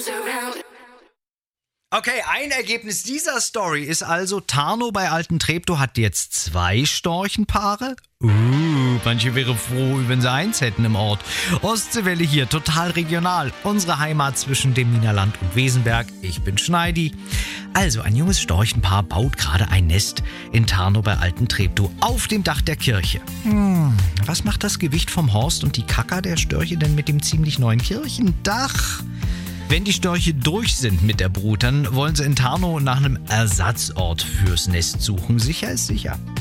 Okay, ein Ergebnis dieser Story ist also, Tarnow bei Alten Treptow hat jetzt 2 Storchenpaare. Manche wäre froh, wenn sie 1 hätten im Ort. Ostseewelle hier, total regional. Unsere Heimat zwischen dem Wienerland und Wesenberg. Ich bin Schneidi. Also, ein junges Storchenpaar baut gerade ein Nest in Tarnow bei Alten Treptow auf dem Dach der Kirche. Was macht das Gewicht vom Horst und die Kacker der Störche denn mit dem ziemlich neuen Kirchendach? Wenn die Störche durch sind mit der Brut, dann wollen sie in Tarnow nach einem Ersatzort fürs Nest suchen. Sicher ist sicher.